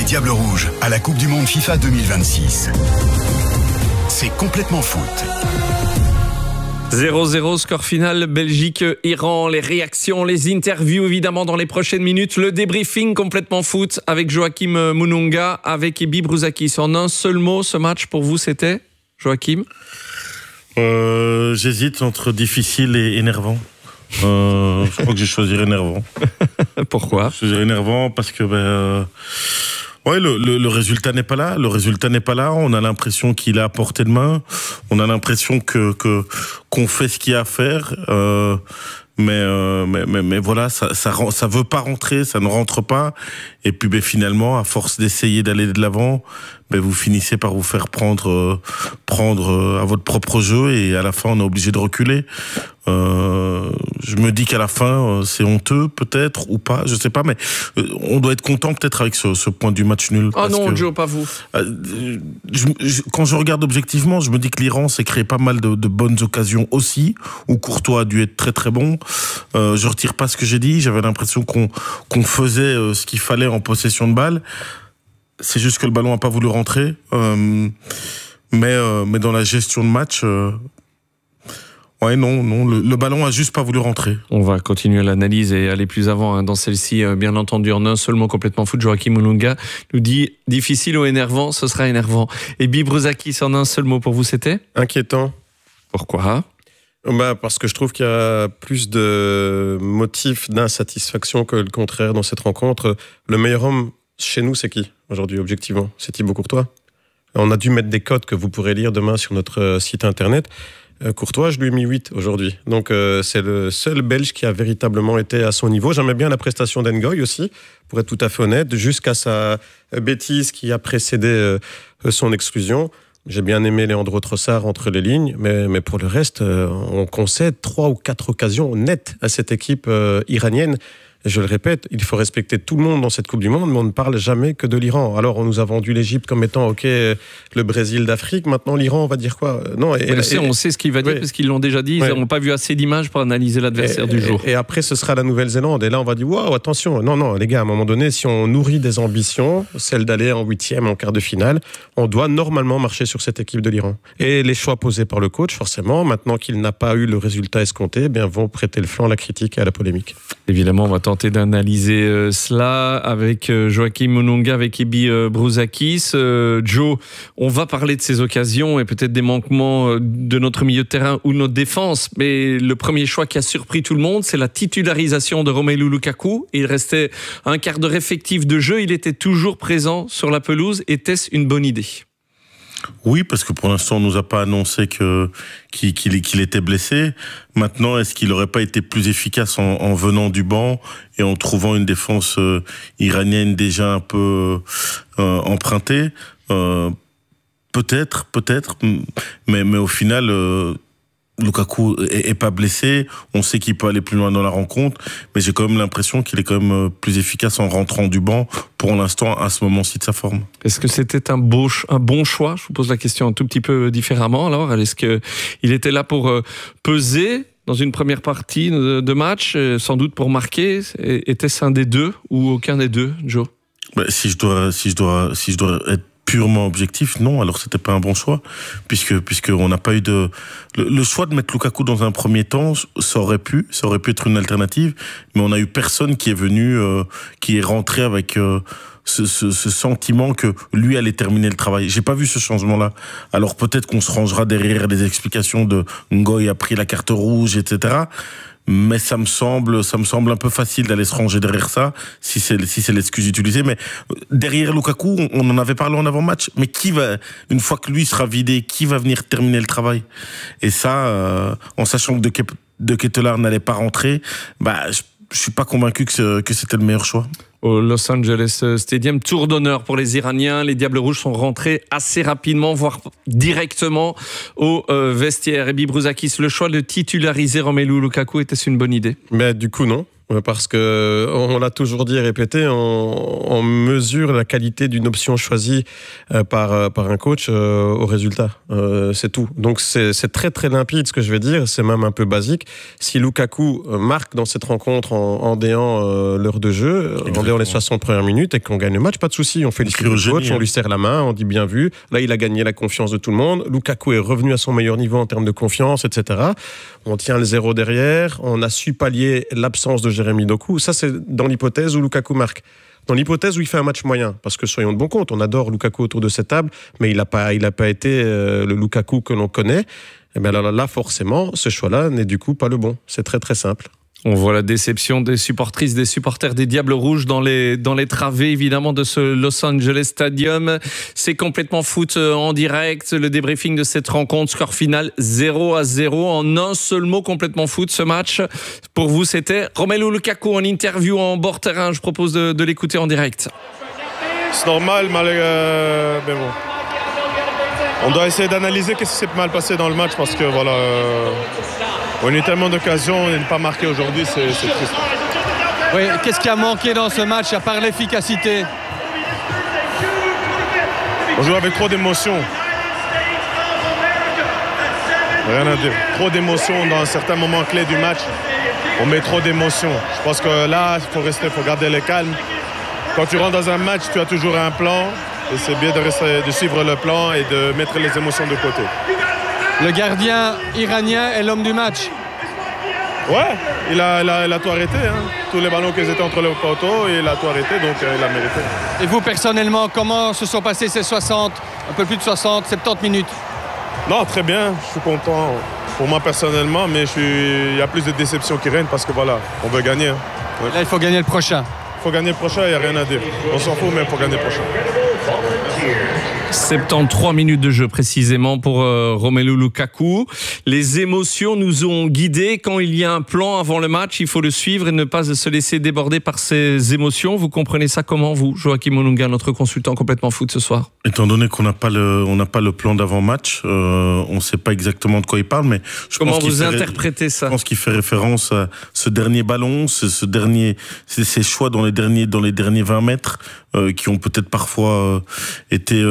Diables Rouges à la Coupe du Monde FIFA 2026. C'est complètement foot. 0-0, score final, Belgique-Iran, les réactions, les interviews évidemment dans les prochaines minutes, le débriefing complètement foot avec Joachim Mununga, avec Ebi Brouzakis. En un seul mot, ce match pour vous c'était, Joachim? J'hésite entre difficile et énervant. Je crois que je choisirais énervant. Pourquoi? Je choisirais énervant parce que le résultat n'est pas là. Le résultat n'est pas là. On a l'impression qu'il est à portée de main. On a l'impression qu'on fait ce qu'il y a à faire. Mais voilà, ça veut pas rentrer, ça ne rentre pas. Et puis finalement, à force d'essayer d'aller de l'avant, vous finissez par vous faire prendre à votre propre jeu et à la fin, on est obligé de reculer. Je me dis qu'à la fin, c'est honteux peut-être ou pas, je sais pas, mais on doit être content peut-être avec ce point du match nul. Ah non, Joe, pas vous. Quand je regarde objectivement, je me dis que l'Iran s'est créé pas mal de bonnes occasions aussi, où Courtois a dû être très très bon. Je retire pas ce que j'ai dit, j'avais l'impression qu'on faisait ce qu'il fallait en possession de balle. C'est juste que le ballon n'a pas voulu rentrer. Mais dans la gestion de match, le ballon a juste pas voulu rentrer. On va continuer l'analyse et aller plus avant dans celle-ci, bien entendu, en un seul mot complètement foot. Joachim Mununga nous dit difficile ou énervant, ce sera énervant. Et Ebi Brouzakis, en un seul mot pour vous, c'était inquiétant. Pourquoi? Parce que je trouve qu'il y a plus de motifs d'insatisfaction que le contraire dans cette rencontre. Le meilleur homme chez nous, c'est qui aujourd'hui, objectivement? C'est Thibaut Courtois. On a dû mettre des codes que vous pourrez lire demain sur notre site internet. Courtois, je lui ai mis 8 aujourd'hui. Donc c'est le seul Belge qui a véritablement été à son niveau. J'aimais bien la prestation d'Ngoy aussi, pour être tout à fait honnête, jusqu'à sa bêtise qui a précédé son exclusion. J'ai bien aimé Leandro Trossard entre les lignes, mais pour le reste, on concède 3 ou 4 occasions nettes à cette équipe iranienne. Je le répète, il faut respecter tout le monde dans cette Coupe du Monde, mais on ne parle jamais que de l'Iran. Alors, on nous a vendu l'Égypte comme étant, le Brésil d'Afrique. Maintenant, l'Iran, on va dire quoi? Non. On sait ce qu'il va dire, parce qu'ils l'ont déjà dit. Ils n'ont pas vu assez d'images pour analyser l'adversaire du jour. Et après, ce sera la Nouvelle-Zélande. Et là, on va dire, waouh, attention. Non, les gars, à un moment donné, si on nourrit des ambitions, celle d'aller en 8e, en quart de finale, on doit normalement marcher sur cette équipe de l'Iran. Et les choix posés par le coach, forcément, maintenant qu'il n'a pas eu le résultat escompté, vont prêter le flanc à la critique et à la polémique. Évidemment, on va tenter d'analyser cela avec Joachim Mununga, avec Ebi Brouzakis. Joe, on va parler de ces occasions et peut-être des manquements de notre milieu de terrain ou de notre défense, mais le premier choix qui a surpris tout le monde, c'est la titularisation de Romelu Lukaku. Il restait un quart d'heure effectif de jeu, il était toujours présent sur la pelouse. Était-ce une bonne idée? Oui, parce que pour l'instant, on nous a pas annoncé qu'il était blessé. Maintenant, est-ce qu'il n'aurait pas été plus efficace en venant du banc et en trouvant une défense iranienne déjà un peu empruntée? Peut-être, mais au final, Lukaku est pas blessé. On sait qu'il peut aller plus loin dans la rencontre, mais j'ai quand même l'impression qu'il est quand même plus efficace en rentrant du banc pour l'instant à ce moment-ci de sa forme. Est-ce que c'était un bon choix? Je vous pose la question un tout petit peu différemment. Alors, est-ce qu'il était là pour peser dans une première partie de match, sans doute pour marquer? Était-ce un des deux ou aucun des deux, Joe? Si je dois être purement objectif, non, alors c'était pas un bon choix, puisque on n'a pas eu le choix de mettre Lukaku dans un premier temps, ça aurait pu être une alternative, mais on a eu personne qui est venu, qui est rentré avec ce sentiment que lui allait terminer le travail. J'ai pas vu ce changement-là. Alors peut-être qu'on se rangera derrière les explications de Ngoy a pris la carte rouge, etc. Mais ça me semble un peu facile d'aller se ranger derrière ça, si c'est l'excuse utilisée. Mais derrière Lukaku, on en avait parlé en avant-match. Mais une fois que lui sera vidé, qui va venir terminer le travail? Et ça, en sachant que De Ketelaere n'allait pas rentrer, je suis pas convaincu que c'était le meilleur choix. Au Los Angeles Stadium, tour d'honneur pour les Iraniens. Les Diables Rouges sont rentrés assez rapidement, voire directement au vestiaire. Ebi Brouzakis, le choix de titulariser Romelu Lukaku, était-ce une bonne idée? Du coup, non. Parce que on l'a toujours dit et répété, on mesure la qualité d'une option choisie par un coach au résultat. C'est tout. Donc c'est très très limpide ce que je vais dire. C'est même un peu basique. Si Lukaku marque dans cette rencontre en déant l'heure de jeu, en déant les 60 premières minutes et qu'on gagne le match, pas de souci. On félicite le coach, on lui serre la main, on dit bien vu. Là, il a gagné la confiance de tout le monde. Lukaku est revenu à son meilleur niveau en termes de confiance, etc. On tient le 0 derrière. On a su pallier l'absence de Jérémy Doku. Ça, c'est dans l'hypothèse où Lukaku marque. Dans l'hypothèse où il fait un match moyen, parce que soyons de bon compte, on adore Lukaku autour de cette table, mais il n'a pas été le Lukaku que l'on connaît. Et bien là, forcément, ce choix-là n'est du coup pas le bon. C'est très très simple. On voit la déception des supportrices, des supporters des Diables Rouges dans les travées, évidemment, de ce Los Angeles Stadium. C'est complètement foot en direct. Le débriefing de cette rencontre, score final 0-0. En un seul mot, complètement foot, ce match. Pour vous, c'était Romelu Lukaku en interview en bord terrain. Je propose de l'écouter en direct. C'est normal, mais bon. On doit essayer d'analyser qu'est-ce qui s'est mal passé dans le match parce que voilà, on a eu tellement d'occasions et ne pas marquer aujourd'hui, c'est triste. Oui, qu'est-ce qui a manqué dans ce match à part l'efficacité? On joue avec trop d'émotions. Rien à dire. Trop d'émotions dans certains moments clés du match. On met trop d'émotions. Je pense que là, il faut garder le calme. Quand tu rentres dans un match, tu as toujours un plan. Et c'est bien de suivre le plan et de mettre les émotions de côté. Le gardien iranien est l'homme du match. Ouais, il a tout arrêté. Hein. Tous les ballons qui étaient entre le poteau, il a tout arrêté, donc il a mérité. Et vous, personnellement, comment se sont passées ces 60, un peu plus de 60, 70 minutes? Non, très bien, je suis content pour moi personnellement, mais il y a plus de déception qui règne parce que voilà, on veut gagner. Hein. Ouais. Là, il faut gagner le prochain. Il faut gagner le prochain, il n'y a rien à dire. On s'en fout, mais il faut gagner le prochain. 73 minutes de jeu précisément pour Romelu Lukaku. Les émotions nous ont guidés. Quand il y a un plan avant le match, il faut le suivre et ne pas se laisser déborder par ces émotions. Vous comprenez ça comment, vous, Joachim Monunga, notre consultant complètement foot ce soir? Étant donné qu'on n'a pas le plan d'avant-match, on ne sait pas exactement de quoi il parle, mais comment vous interprétez ça? Je pense qu'il fait référence à ce dernier ballon, ces choix dans les derniers 20 mètres qui ont peut-être parfois été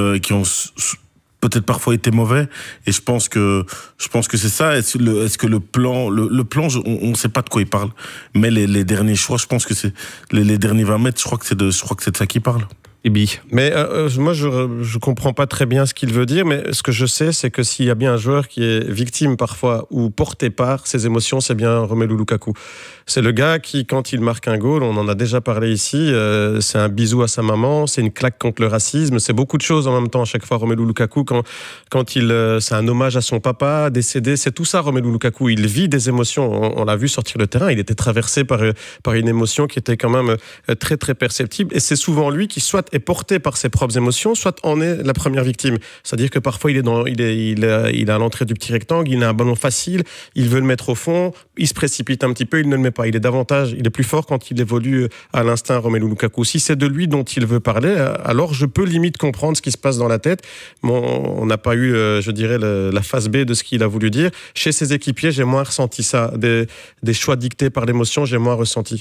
mauvais, et je pense que c'est ça. Est-ce que le plan, on ne sait pas de quoi il parle, mais les derniers choix, je pense que c'est les derniers 20 mètres, je crois que c'est de ça qu'il parle. Mais moi, je comprends pas très bien ce qu'il veut dire, mais ce que je sais, c'est que s'il y a bien un joueur qui est victime parfois ou porté par ses émotions, c'est bien Romelu Lukaku. C'est le gars qui, quand il marque un goal, on en a déjà parlé ici, c'est un bisou à sa maman, c'est une claque contre le racisme, c'est beaucoup de choses en même temps à chaque fois. Romelu Lukaku, c'est un hommage à son papa décédé, c'est tout ça Romelu Lukaku. Il vit des émotions, on l'a vu sortir le terrain, il était traversé par une émotion qui était quand même très très perceptible, et c'est souvent lui qui soit est porté par ses propres émotions, soit en est la première victime. C'est-à-dire que parfois il est à l'entrée du petit rectangle, il a un ballon facile, il veut le mettre au fond, il se précipite un petit peu, il ne le met pas. Il est plus fort quand il évolue à l'instinct, Romelu Lukaku. Si c'est de lui dont il veut parler, alors je peux limite comprendre ce qui se passe dans la tête. On n'a pas eu, je dirais, la phase B de ce qu'il a voulu dire. Chez ses équipiers, j'ai moins ressenti ça. Des choix dictés par l'émotion, j'ai moins ressenti.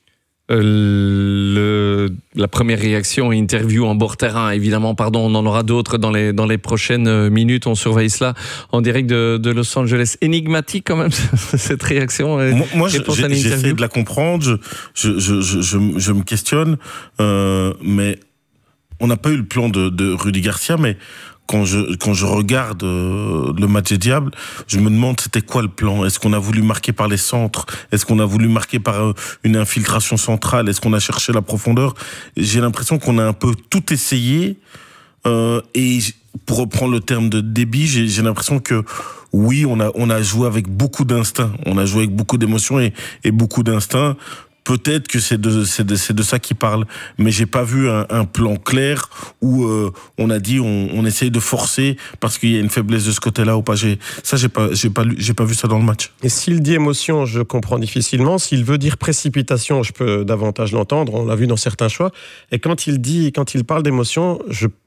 La première réaction, interview en bord terrain, évidemment, on en aura d'autres dans les prochaines minutes, on surveille cela en direct de Los Angeles. Énigmatique quand même, cette réaction. Moi j'essaie de la comprendre, je me questionne, mais on n'a pas eu le plan de Rudy Garcia, mais quand je regarde le match des Diables, je me demande c'était quoi le plan. Est-ce qu'on a voulu marquer par les centres? Est-ce qu'on a voulu marquer par une infiltration centrale? Est-ce qu'on a cherché la profondeur? J'ai l'impression qu'on a un peu tout essayé. Et pour reprendre le terme de Déby, j'ai l'impression que oui, on a joué avec beaucoup d'instinct. On a joué avec beaucoup d'émotions et beaucoup d'instinct. Peut-être que c'est de ça qu'il parle, mais j'ai pas vu un plan clair où on a dit on essaye de forcer parce qu'il y a une faiblesse de ce côté-là ou pas. J'ai pas vu ça dans le match. Et s'il dit émotion, je comprends difficilement. S'il veut dire précipitation, je peux davantage l'entendre. On l'a vu dans certains choix. Et quand il parle d'émotion, je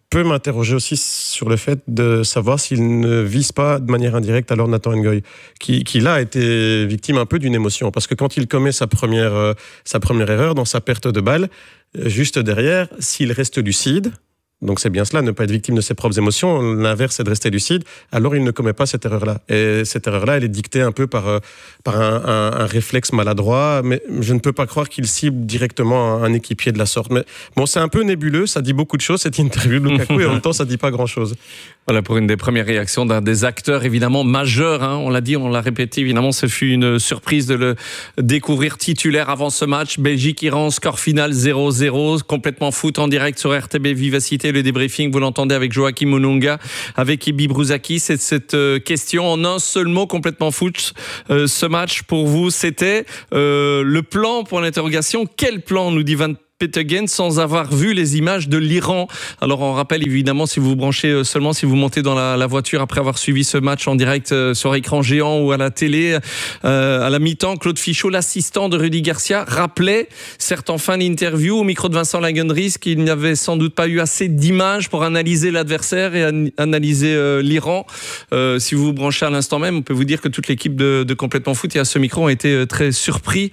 peux m'interroger aussi sur le fait de savoir s'il ne vise pas de manière indirecte alors Nathan Ngoy, qui là a été victime un peu d'une émotion. Parce que quand il commet sa première erreur dans sa perte de balle, juste derrière, s'il reste lucide, donc c'est bien cela, ne pas être victime de ses propres émotions, l'inverse c'est de rester lucide, alors il ne commet pas cette erreur-là. Et cette erreur-là, elle est dictée un peu par un réflexe maladroit, mais je ne peux pas croire qu'il cible directement un équipier de la sorte. Mais bon, c'est un peu nébuleux, ça dit beaucoup de choses, cette interview de Lukaku, et en même temps ça dit pas grand-chose. Voilà pour une des premières réactions d'un des acteurs évidemment majeurs, hein. On l'a dit, on l'a répété, évidemment ce fut une surprise de le découvrir titulaire avant ce match. Belgique-Iran, score final 0-0, complètement foot en direct sur RTB Vivacité, le débriefing, vous l'entendez avec Joachim Mununga, avec Ebi Brouzaki. C'est cette question en un seul mot, complètement foot. Ce match pour vous, c'était le plan, pour l'interrogation. Quel plan, nous dit Van Petegem, sans avoir vu les images de l'Iran. Alors on rappelle évidemment, si vous vous branchez seulement, si vous montez dans la voiture après avoir suivi ce match en direct sur écran géant ou à la télé, à la mi-temps, Claude Fichot, l'assistant de Rudy Garcia, rappelait, certes en fin d'interview, au micro de Vincent Lagendries, qu'il n'y avait sans doute pas eu assez d'images pour analyser l'adversaire et analyser l'Iran. Si vous vous branchez à l'instant même, on peut vous dire que toute l'équipe de Complètement Foot et à ce micro ont été très surpris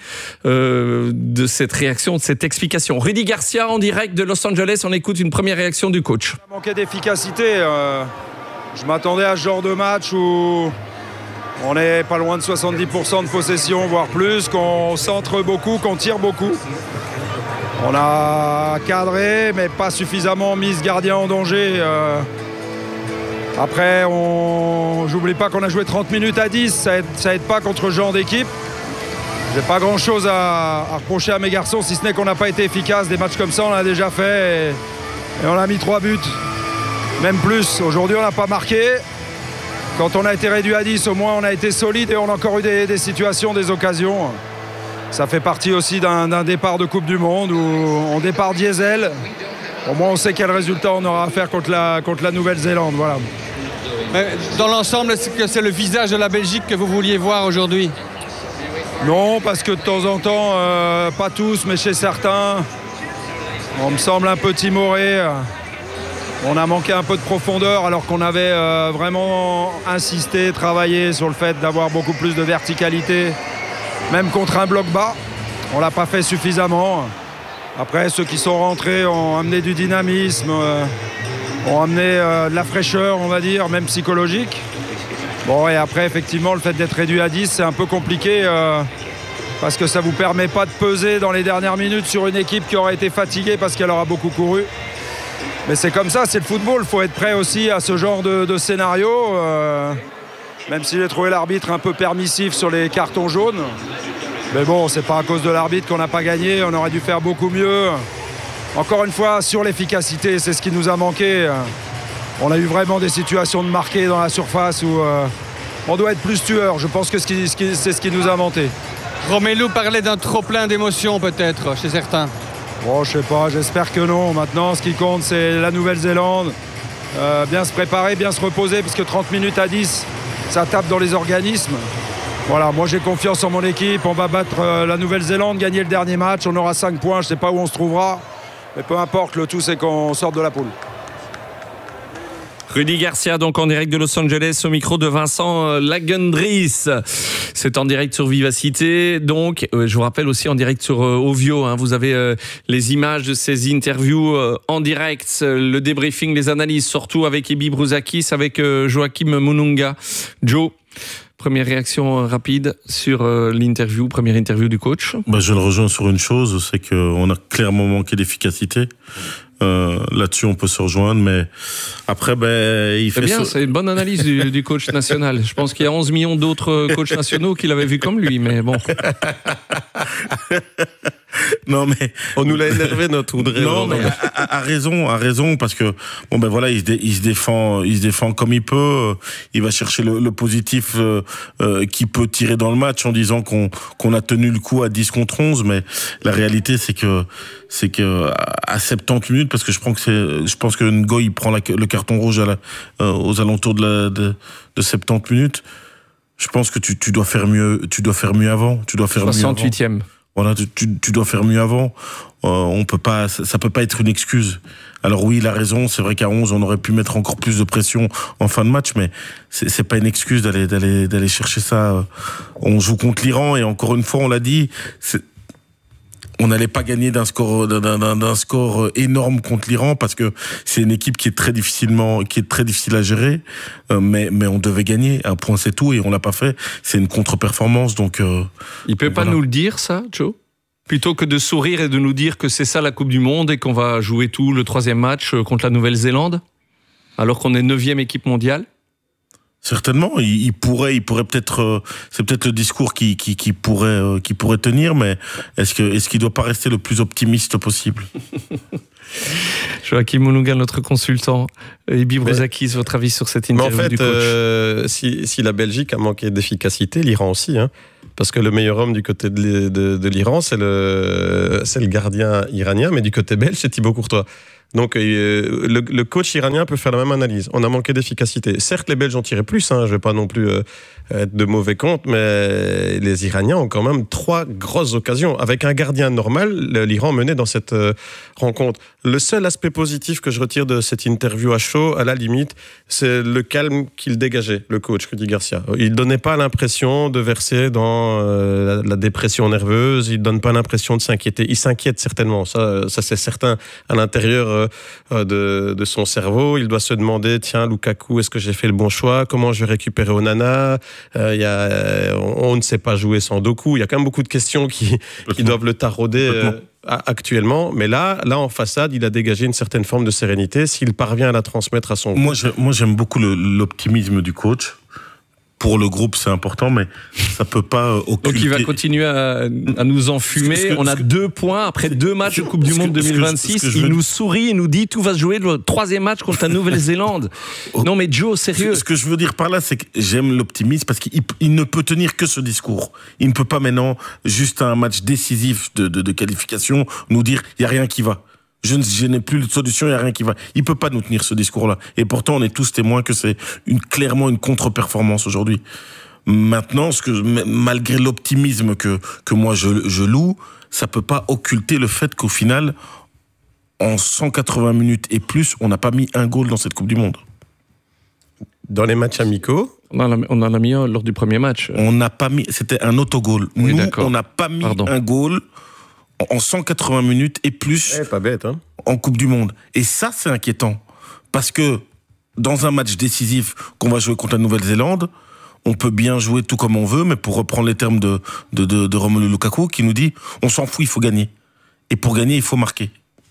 de cette réaction, de cette explication. Rudy Garcia en direct de Los Angeles, on écoute une première réaction du coach. Ça manquait d'efficacité. Je m'attendais à ce genre de match où on n'est pas loin de 70% de possession, voire plus, qu'on centre beaucoup, qu'on tire beaucoup. On a cadré, mais pas suffisamment mis ce gardien en danger. Après, j'oublie pas qu'on a joué 30 minutes à 10, ça aide pas contre ce genre d'équipe. J'ai pas grand chose à reprocher à mes garçons, si ce n'est qu'on n'a pas été efficace. Des matchs comme ça, on l'a déjà fait et on a mis 3 buts, même plus. Aujourd'hui, on n'a pas marqué. Quand on a été réduit à 10, au moins, on a été solide et on a encore eu des situations, des occasions. Ça fait partie aussi d'un départ de Coupe du Monde où on départ diesel. Au moins, on sait quel résultat on aura à faire contre la Nouvelle-Zélande. Voilà. Mais dans l'ensemble, est-ce que c'est le visage de la Belgique que vous vouliez voir aujourd'hui ? Non, parce que de temps en temps, pas tous, mais chez certains, on me semble un peu timoré. On a manqué un peu de profondeur alors qu'on avait vraiment insisté, travaillé sur le fait d'avoir beaucoup plus de verticalité, même contre un bloc bas. On ne l'a pas fait suffisamment. Après, ceux qui sont rentrés ont amené du dynamisme, ont amené de la fraîcheur, on va dire, même psychologique. Bon, et après, effectivement, le fait d'être réduit à 10, c'est un peu compliqué parce que ça ne vous permet pas de peser dans les dernières minutes sur une équipe qui aura été fatiguée parce qu'elle aura beaucoup couru. Mais c'est comme ça, c'est le football. Il faut être prêt aussi à ce genre de scénario. Même si j'ai trouvé l'arbitre un peu permissif sur les cartons jaunes. Mais bon, c'est pas à cause de l'arbitre qu'on n'a pas gagné. On aurait dû faire beaucoup mieux. Encore une fois, sur l'efficacité, c'est ce qui nous a manqué. On a eu vraiment des situations de marquer dans la surface où on doit être plus tueur. Je pense que c'est ce qui nous a manqué. Romelu parlait d'un trop-plein d'émotions peut-être chez certains. Bon, je sais pas, j'espère que non. Maintenant, ce qui compte, c'est la Nouvelle-Zélande. Bien se préparer, bien se reposer, parce que 30 minutes à 10, ça tape dans les organismes. Voilà, moi j'ai confiance en mon équipe. On va battre la Nouvelle-Zélande, gagner le dernier match. On aura 5 points, je sais pas où on se trouvera. Mais peu importe, le tout c'est qu'on sorte de la poule. Rudy Garcia, donc en direct de Los Angeles, au micro de Vincent Lagendries. C'est en direct sur Vivacité. Donc, je vous rappelle aussi en direct sur Ovio. Vous avez les images de ces interviews en direct, le débriefing, les analyses, surtout avec Ebi Brouzakis, avec Joachim Mununga. Joe, première réaction rapide sur l'interview, première interview du coach. Je le rejoins sur une chose, c'est qu'on a clairement manqué d'efficacité. Là-dessus, on peut se rejoindre, mais après, il fait. C'est une bonne analyse du coach national. Je pense qu'il y a 11 millions d'autres coachs nationaux qui l'avaient vu comme lui, mais bon. Non, mais on nous l'a énervé notre Oudrey. Non, mais a raison, parce que voilà, il se défend comme il peut. Il va chercher le positif qu'il peut tirer dans le match en disant qu'on a tenu le coup à 10 contre 11, mais la réalité c'est que à 70 minutes, parce que je pense que Ngoy prend le carton rouge aux alentours de 70 minutes. Je pense que tu dois faire mieux avant. Tu dois faire 68e. Voilà, tu dois faire mieux avant. On peut pas, ça peut pas être une excuse. Alors oui, il a raison. C'est vrai qu'à 11, on aurait pu mettre encore plus de pression en fin de match, mais c'est pas une excuse d'aller chercher ça. On joue contre l'Iran et encore une fois, on l'a dit, on n'allait pas gagner d'un score énorme contre l'Iran parce que c'est une équipe qui est très difficile à gérer. Mais on devait gagner. Un point, c'est tout, et on l'a pas fait. C'est une contre-performance, donc. Il peut pas nous le dire, ça, Joe? Plutôt que de sourire et de nous dire que c'est ça la Coupe du Monde et qu'on va jouer tout le 3e match contre la Nouvelle-Zélande, alors qu'on est 9e équipe mondiale? Certainement, il pourrait peut-être, c'est peut-être le discours qui pourrait tenir, mais est-ce qu'il doit pas rester le plus optimiste possible? Joachim Mounouga, notre consultant, Ebi Brouzakis, votre avis sur cette interview du coach? Si la Belgique a manqué d'efficacité, l'Iran aussi, hein, parce que le meilleur homme du côté de l'Iran, c'est le gardien iranien, mais du côté belge, c'est Thibaut Courtois. Donc le coach iranien peut faire la même analyse. On a manqué d'efficacité. Certes, les Belges ont tiré plus, hein, je ne vais pas non plus être de mauvais compte, mais les Iraniens ont quand même 3 grosses occasions. Avec un gardien normal, l'Iran menait dans cette rencontre. Le seul aspect positif que je retire de cette interview à chaud, à la limite, c'est le calme qu'il dégageait, le coach Rudy Garcia. Il ne donnait pas l'impression de verser dans la dépression nerveuse, il ne donne pas l'impression de s'inquiéter. Il s'inquiète certainement, ça c'est certain, à l'intérieur de son cerveau. Il doit se demander, tiens, Lukaku, est-ce que j'ai fait le bon choix? Comment je vais récupérer Onana? On ne sait pas jouer sans Doku. Il y a quand même beaucoup de questions qui doivent le tarauder actuellement. Mais là, en façade, il a dégagé une certaine forme de sérénité. S'il parvient à la transmettre à son groupe. Moi, j'aime beaucoup l'optimisme du coach. Pour le groupe, c'est important, mais ça peut pas occulter... Donc il va continuer à nous enfumer. On a 2 points après 2 matchs de Coupe du Monde 2026. Il nous sourit et nous dit tout va se jouer le 3e match contre la Nouvelle-Zélande. Non mais Joe, sérieux. Ce que je veux dire par là, c'est que j'aime l'optimisme parce qu'il ne peut tenir que ce discours. Il ne peut pas maintenant, juste un match décisif de qualification, nous dire il n'y a rien qui va. Je n'ai plus de solution, il n'y a rien qui va. Il ne peut pas nous tenir ce discours-là. Et pourtant, on est tous témoins que c'est clairement une contre-performance aujourd'hui. Maintenant, malgré l'optimisme que moi je loue, ça ne peut pas occulter le fait qu'au final, en 180 minutes et plus, on n'a pas mis un goal dans cette Coupe du Monde. Dans les matchs amicaux, on en a mis un lors du premier match. On n'a pas mis, c'était un autogol. Oui, nous, on n'a pas mis un goal en 180 minutes et plus pas bête, hein, en Coupe du Monde. Et ça, c'est inquiétant. Parce que dans un match décisif qu'on va jouer contre la Nouvelle-Zélande, on peut bien jouer tout comme on veut, mais pour reprendre les termes de Romelu Lukaku, qui nous dit « on s'en fout, il faut gagner ». Et pour gagner, il faut marquer.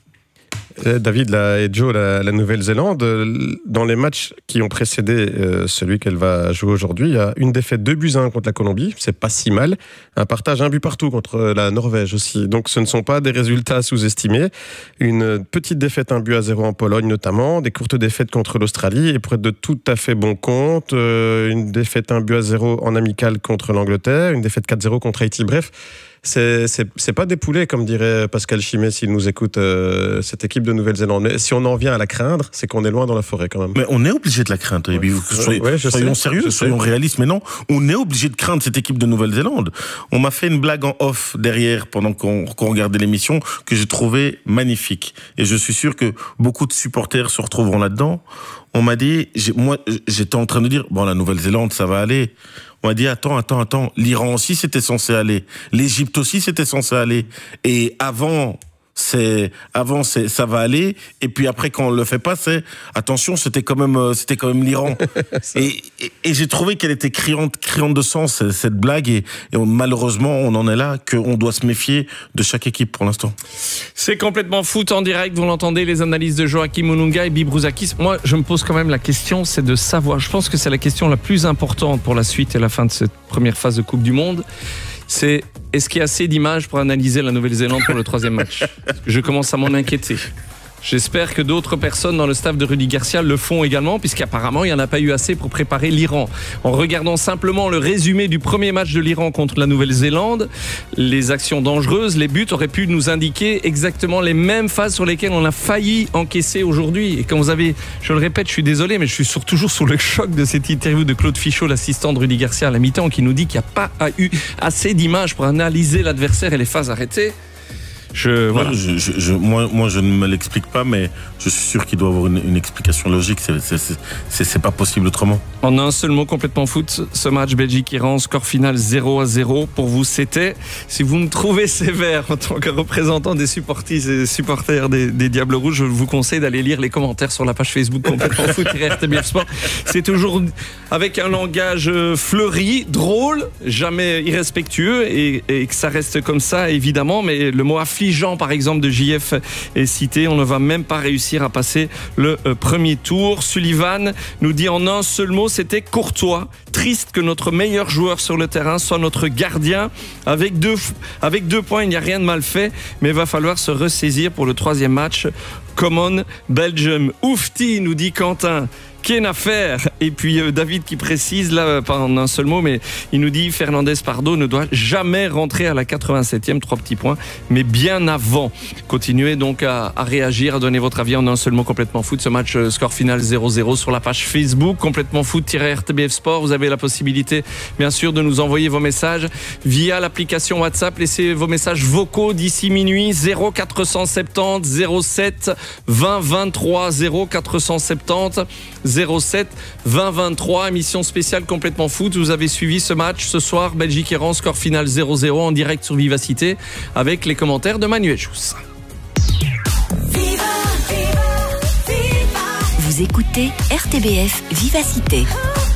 David et Joe, la Nouvelle-Zélande, dans les matchs qui ont précédé celui qu'elle va jouer aujourd'hui, il y a une défaite 2-1 contre la Colombie, c'est pas si mal. Un partage 1 but partout contre la Norvège aussi. Donc ce ne sont pas des résultats sous-estimés. Une petite défaite 1-0 en Pologne notamment, des courtes défaites contre l'Australie, et pour être de tout à fait bon compte, une défaite 1-0 en amical contre l'Angleterre, une défaite 4-0 contre Haïti. Bref, c'est pas des poulets, comme dirait Pascal Chimé s'il nous écoute, cette équipe de Nouvelle-Zélande. Mais si on en vient à la craindre, c'est qu'on est loin dans la forêt quand même. Mais on est obligé de la craindre. Soyons sérieux, soyons réalistes. Mais non, on est obligé de craindre cette équipe de Nouvelle-Zélande. On m'a fait une blague en off derrière pendant qu'on regardait l'émission que j'ai trouvé magnifique. Et je suis sûr que beaucoup de supporters se retrouveront là-dedans. On m'a dit, moi j'étais en train de dire, bon, la Nouvelle-Zélande, ça va aller. On m'a dit, attends, l'Iran aussi c'était censé aller, l'Égypte aussi c'était censé aller, et avant ça va aller, et puis après quand on le fait pas, c'est attention, c'était quand même l'Iran. et j'ai trouvé qu'elle était criante de sens, cette blague, et malheureusement on en est là, qu'on doit se méfier de chaque équipe pour l'instant. C'est complètement foot en direct, vous l'entendez, les analyses de Joachim Mounouga et Ebi Brouzakis. Moi je me pose quand même la question, c'est de savoir, je pense que c'est la question la plus importante pour la suite et la fin de cette première phase de Coupe du Monde, c'est est-ce qu'il y a assez d'images pour analyser la Nouvelle-Zélande pour le 3e match? Je commence à m'en inquiéter. J'espère que d'autres personnes dans le staff de Rudy Garcia le font également, puisqu'apparemment, il n'y en a pas eu assez pour préparer l'Iran. En regardant simplement le résumé du premier match de l'Iran contre la Nouvelle-Zélande, les actions dangereuses, les buts auraient pu nous indiquer exactement les mêmes phases sur lesquelles on a failli encaisser aujourd'hui. Et quand vous avez, je le répète, je suis désolé, mais je suis toujours sous le choc de cette interview de Claude Fichot, l'assistant de Rudy Garcia à la mi-temps, qui nous dit qu'il n'y a pas eu assez d'images pour analyser l'adversaire et les phases arrêtées. Voilà. Moi, je ne me l'explique pas, mais je suis sûr qu'il doit avoir une explication logique. C'est pas possible autrement. En un seul mot, complètement foot, ce match Belgique-Iran, score final 0-0. Pour vous, c'était, si vous me trouvez sévère en tant que représentant des supporters des Diables Rouges, je vous conseille d'aller lire les commentaires sur la page Facebook complètement foot RTBF Sport. C'est toujours avec un langage fleuri, drôle, jamais irrespectueux, et que ça reste comme ça, évidemment, mais le mot affligeant, par exemple, de JF est cité. On ne va même pas réussir à passer le premier tour. Sullivan nous dit en un seul mot, c'était courtois. Triste que notre meilleur joueur sur le terrain soit notre gardien. Avec deux points, il n'y a rien de mal fait, mais il va falloir se ressaisir pour le troisième match. Come on, Belgium. Oufti, nous dit Quentin. Qu'une affaire. Et puis David qui précise, là, pas en un seul mot, mais il nous dit Fernandez Pardo ne doit jamais rentrer à la 87e, 3 petits points, mais bien avant. Continuez donc à réagir, à donner votre avis en un seul mot, complètement foot. Ce match, score final 0-0 sur la page Facebook, complètement foot-RTBF Sport. Vous avez la possibilité, bien sûr, de nous envoyer vos messages via l'application WhatsApp. Laissez vos messages vocaux d'ici minuit, 0470 07 20 23, 0470 07 20 23, émission spéciale complètement foot. Vous avez suivi ce match ce soir, Belgique-Iran, score final 0-0 en direct sur Vivacité avec les commentaires de Manuel Jousse. Vous écoutez RTBF Vivacité.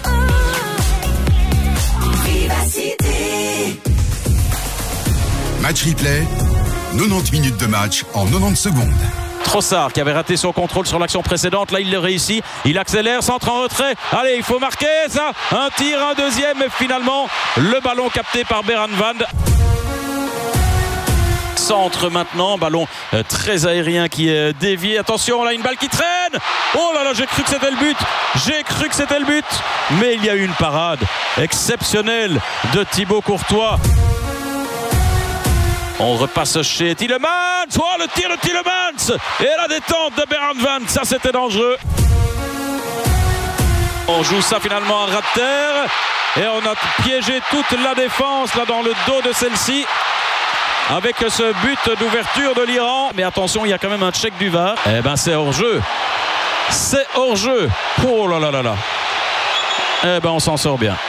Match replay, 90 minutes de match en 90 secondes. Trossard qui avait raté son contrôle sur l'action précédente, là il le réussit, il accélère, centre en retrait, allez il faut marquer ça, un tir, un deuxième et finalement le ballon capté par Beran Van. Centre maintenant, ballon très aérien qui est dévié, attention là une balle qui traîne, oh là là j'ai cru que c'était le but, mais il y a eu une parade exceptionnelle de Thibaut Courtois. On repasse chez Tielemans. Oh, le tir de Tielemans. Et la détente de Beran Van. Ça, c'était dangereux. On joue ça finalement à ras de terre. Et on a piégé toute la défense là dans le dos de celle-ci. Avec ce but d'ouverture de l'Iran. Mais attention, il y a quand même un check du VAR. Eh ben, c'est hors-jeu. C'est hors-jeu. Oh là là là là. Eh ben, on s'en sort bien.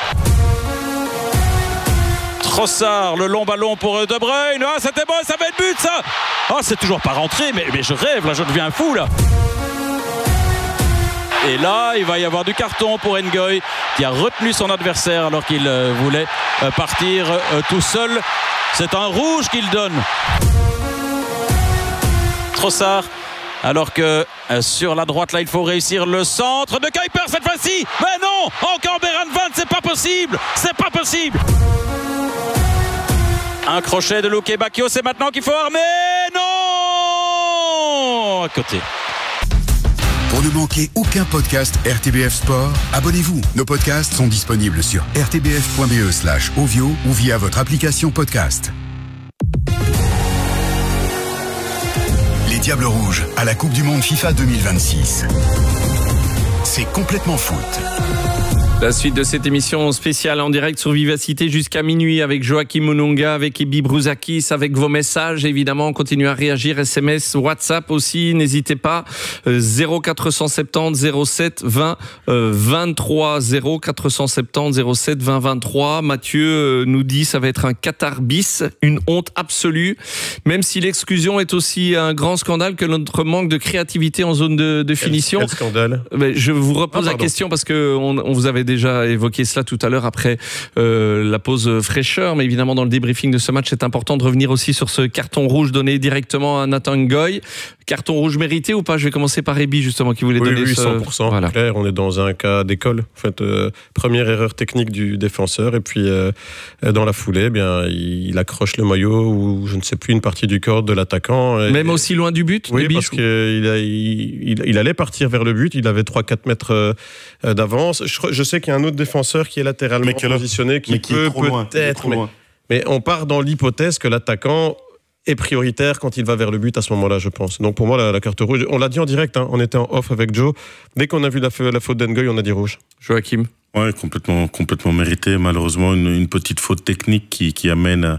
Trossard, le long ballon pour De Bruyne. Ah, c'était bon, ça va être but, ça. Ah, c'est toujours pas rentré, mais je rêve, là, je deviens fou, là. Et là, il va y avoir du carton pour Ngoy, qui a retenu son adversaire alors qu'il voulait partir tout seul. C'est un rouge qu'il donne. Trossard, alors que sur la droite, là, il faut réussir le centre de Kuiper cette fois-ci. Mais non, encore Beran Van, c'est pas possible. Un crochet de Luke Bacchio, c'est maintenant qu'il faut armer. Non, à côté. Pour ne manquer aucun podcast RTBF Sport, abonnez-vous. Nos podcasts sont disponibles sur rtbf.be/ovio ou via votre application podcast. Les Diables Rouges à la Coupe du Monde FIFA 2026. C'est complètement foot. La suite de cette émission spéciale en direct sur Vivacité jusqu'à minuit avec Joachim Mononga, avec Ebi Brouzakis, avec vos messages. Évidemment, continuez à réagir. SMS, WhatsApp aussi, n'hésitez pas. 0470 07 20 23. 0470 07 20 23. Mathieu nous dit ça va être un Qatar bis, une honte absolue. Même si l'exclusion est aussi un grand scandale que notre manque de créativité en zone de finition. Quel scandale. Je vous repose la question parce que on vous avait déjà évoqué cela tout à l'heure après la pause fraîcheur, mais évidemment dans le débriefing de ce match, c'est important de revenir aussi sur ce carton rouge donné directement à Nathan Ngoy. Carton rouge mérité ou pas? Je vais commencer par Ebi justement qui voulait donner oui, ce... 100%. Voilà. Clair, on est dans un cas d'école. En fait, première erreur technique du défenseur et puis dans la foulée, eh bien, il accroche le maillot ou je ne sais plus une partie du corps de l'attaquant. Même aussi loin du but? Oui, parce qu'il allait partir vers le but. Il avait 3-4 mètres d'avance. Je sais qu'il y a un autre défenseur qui est latéralement positionné qui peut peut-être... Mais on part dans l'hypothèse que l'attaquant est prioritaire quand il va vers le but à ce moment-là, je pense. Donc pour moi, la carte rouge, on l'a dit en direct, hein, on était en off avec Joe. Dès qu'on a vu la faute d'Ngoy, on a dit rouge. Joachim? Ouais, complètement mérité. Malheureusement, une petite faute technique qui amène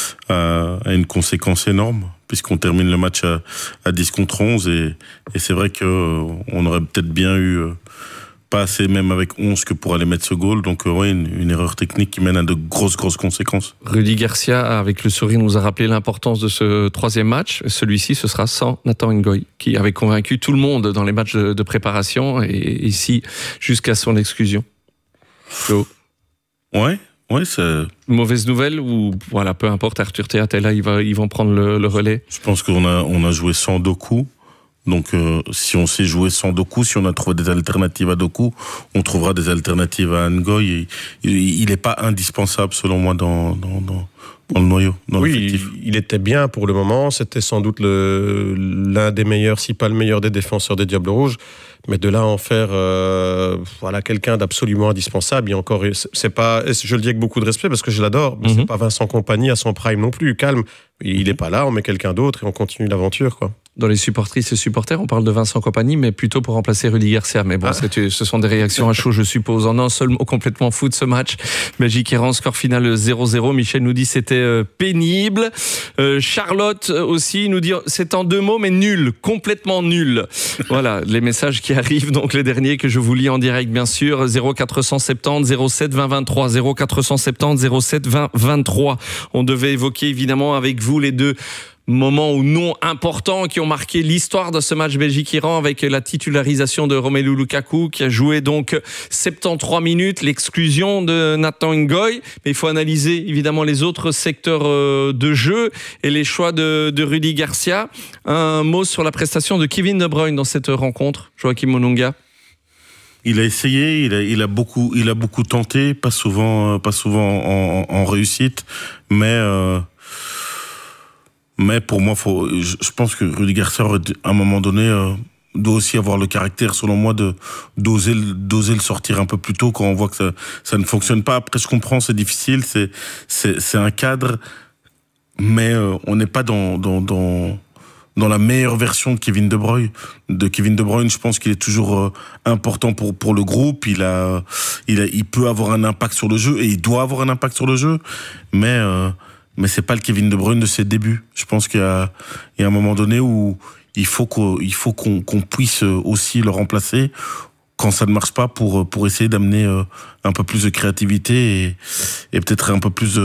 à une conséquence énorme, puisqu'on termine le match à 10 contre 11. Et c'est vrai qu'on aurait peut-être bien eu... pas assez même avec 11 que pour aller mettre ce goal. Donc ouais, une erreur technique qui mène à de grosses conséquences. Rudy Garcia, avec le sourire, nous a rappelé l'importance de ce troisième match. Celui-ci, ce sera sans Nathan Ngoy, qui avait convaincu tout le monde dans les matchs de préparation et ici, jusqu'à son exclusion. Flo. Ouais, c'est... Mauvaise nouvelle ou voilà, peu importe, Arthur Théat est là, ils vont prendre le relais. Je pense qu'on a joué sans Doku. Donc, si on sait jouer sans Doku, si on a trouvé des alternatives à Doku, on trouvera des alternatives à Ngoy. Il n'est pas indispensable, selon moi, dans le noyau. Il était bien pour le moment. C'était sans doute l'un des meilleurs, si pas le meilleur des défenseurs des Diables Rouges. Mais de là à en faire quelqu'un d'absolument indispensable, il y a encore, c'est pas, je le dis avec beaucoup de respect parce que je l'adore, mais c'est pas Vincent Kompany à son prime non plus. Calme, il est pas là, on met quelqu'un d'autre et on continue l'aventure, quoi. Dans les supportrices et supporters, on parle de Vincent Kompany, mais plutôt pour remplacer Rudy Garcia. Mais bon, ce sont des réactions à chaud, je suppose. En un seul mot, complètement fou de ce match. Belgique-Iran, score final 0-0. Michel nous dit c'était pénible. Charlotte aussi nous dit c'est en 2 mots, mais nul, complètement nul. Voilà, les messages qui arrivent, donc les derniers que je vous lis en direct, bien sûr. 0470 07 20 23. 0470 07 20 23. On devait évoquer évidemment avec vous les deux moments ou non importants qui ont marqué l'histoire de ce match Belgique-Iran avec la titularisation de Romelu Lukaku qui a joué donc 73 minutes, l'exclusion de Nathan Ngoy. Mais il faut analyser évidemment les autres secteurs de jeu et les choix de Rudy Garcia. Un mot sur la prestation de Kevin De Bruyne dans cette rencontre, Joachim Mononga. Il a essayé, il a beaucoup tenté, pas souvent en réussite, mais pour moi, je pense que Rudy Garcia, à un moment donné, doit aussi avoir le caractère, selon moi, d'oser le sortir un peu plus tôt quand on voit que ça ne fonctionne pas. Après, je comprends, c'est difficile, c'est un cadre, mais on n'est pas dans la meilleure version de Kevin De Bruyne. Je pense qu'il est toujours important pour le groupe. Il peut avoir un impact sur le jeu et il doit avoir un impact sur le jeu, mais c'est pas le Kevin De Bruyne de ses débuts. Je pense qu'il y a un moment donné où il faut qu'on puisse aussi le remplacer quand ça ne marche pas pour essayer d'amener un peu plus de créativité et peut-être un peu plus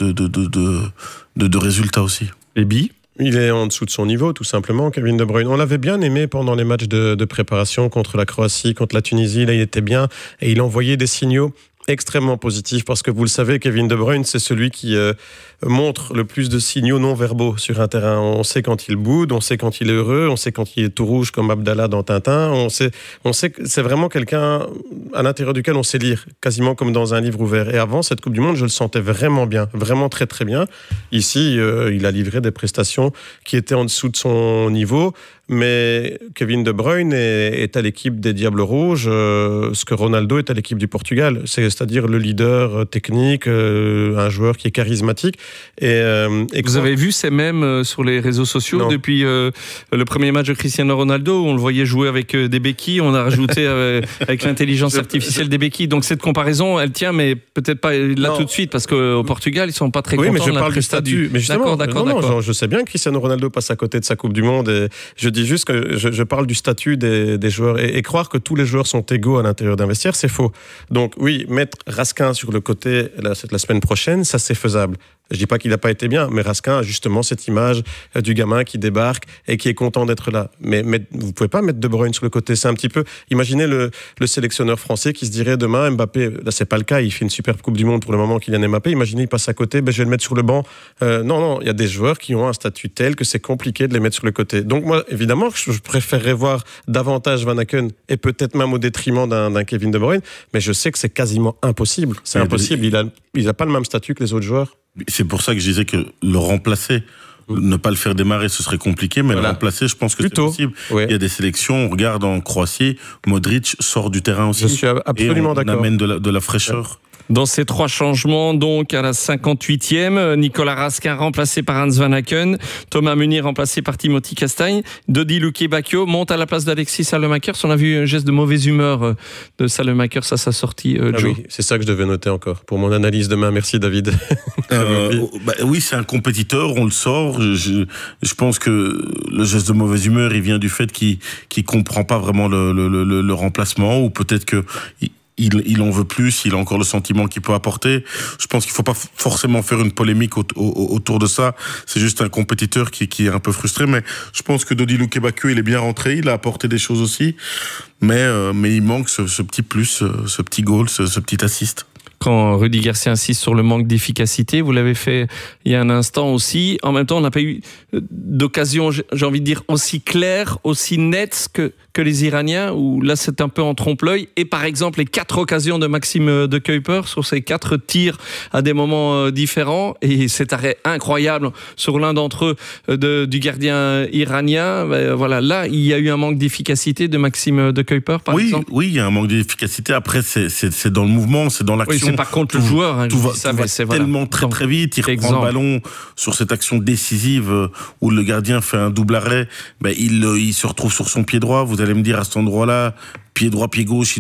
de résultats aussi. Ebi? Il est en dessous de son niveau, tout simplement, Kevin De Bruyne. On l'avait bien aimé pendant les matchs de préparation contre la Croatie, contre la Tunisie. Là, il était bien et il envoyait des signaux extrêmement positif parce que vous le savez, Kevin De Bruyne, c'est celui qui montre le plus de signaux non-verbaux sur un terrain. On sait quand il boude, on sait quand il est heureux, on sait quand il est tout rouge comme Abdallah dans Tintin. On sait que c'est vraiment quelqu'un à l'intérieur duquel on sait lire, quasiment comme dans un livre ouvert. Et avant cette Coupe du Monde, je le sentais vraiment bien, vraiment très très bien. Ici, il a livré des prestations qui étaient en dessous de son niveau. Mais Kevin De Bruyne est à l'équipe des Diables Rouges, ce que Ronaldo est à l'équipe du Portugal. C'est-à-dire le leader technique, un joueur qui est charismatique. Vous avez vu ces mèmes sur les réseaux sociaux depuis le premier match de Cristiano Ronaldo où on le voyait jouer avec des béquilles, on a rajouté avec l'intelligence artificielle des béquilles. Donc cette comparaison, elle tient, mais peut-être pas là tout de suite, parce qu'au Portugal, ils sont pas très contents. Oui, mais je de la parle du statut. Mais justement, d'accord. Je sais bien que Cristiano Ronaldo passe à côté de sa Coupe du Monde. Et je dis juste que je parle du statut des joueurs. Et croire que tous les joueurs sont égaux à l'intérieur d'un vestiaire, c'est faux. Donc oui, mettre Raskin sur le côté la semaine prochaine, ça c'est faisable. Je dis pas qu'il n'a pas été bien, mais Raskin a justement cette image du gamin qui débarque et qui est content d'être là. Mais vous pouvez pas mettre De Bruyne sur le côté. C'est un petit peu... Imaginez le sélectionneur français qui se dirait demain, Mbappé, là c'est pas le cas, il fait une superbe Coupe du Monde pour le moment, Kylian Mbappé. Imaginez, il passe à côté, je vais le mettre sur le banc. Non, il y a des joueurs qui ont un statut tel que c'est compliqué de les mettre sur le côté. Donc moi, évidemment, je préférerais voir davantage Van Aken et peut-être même au détriment d'un Kevin De Bruyne, mais je sais que c'est quasiment impossible. C'est impossible. Il a pas le même statut que les autres joueurs. C'est pour ça que je disais que le remplacer, ne pas le faire démarrer, ce serait compliqué, mais le remplacer, je pense que c'est possible. Oui. Il y a des sélections, on regarde en Croatie, Modric sort du terrain aussi. Je suis absolument d'accord. On amène de la fraîcheur. Dans ces 3 changements, donc à la 58e, Nicolas Raskin remplacé par Hans Van Aken, Thomas Meunier remplacé par Timothy Castagne, Dodi Luque-Bacchio monte à la place d'Alexis Saelemaekers. On a vu un geste de mauvaise humeur de Saelemaekers à sa sortie, Joe. Oui, c'est ça que je devais noter encore pour mon analyse demain. Merci David. Oui, c'est un compétiteur, on le sort. Je pense que le geste de mauvaise humeur, il vient du fait qu'il comprend pas vraiment le remplacement, ou peut-être que il en veut plus, il a encore le sentiment qu'il peut apporter. Je pense qu'il faut pas forcément faire une polémique autour de ça. C'est juste un compétiteur qui est un peu frustré, mais je pense que Dodi Luque-Bacchio, il est bien rentré, il a apporté des choses aussi, mais il manque ce petit plus, ce petit goal, ce petit assist. Quand Rudy Garcia insiste sur le manque d'efficacité, vous l'avez fait il y a un instant aussi. En même temps, on n'a pas eu d'occasion, j'ai envie de dire, aussi claire, aussi nette que les Iraniens, où là c'est un peu en trompe-l'œil. Et par exemple, les 4 occasions de Maxime De Kuyper sur ces 4 tirs à des moments différents, et cet arrêt incroyable sur l'un d'entre eux du gardien iranien, voilà, là il y a eu un manque d'efficacité de Maxime De Kuyper, par exemple. Oui, il y a un manque d'efficacité. Après, c'est dans le mouvement, c'est dans l'action. Oui, c'est pas contre le joueur. Hein, tout va tellement très vite. Il reprend le ballon sur cette action décisive où le gardien fait un double arrêt. Il se retrouve sur son pied droit. Vous allez me dire, à cet endroit-là, pied droit, pied gauche,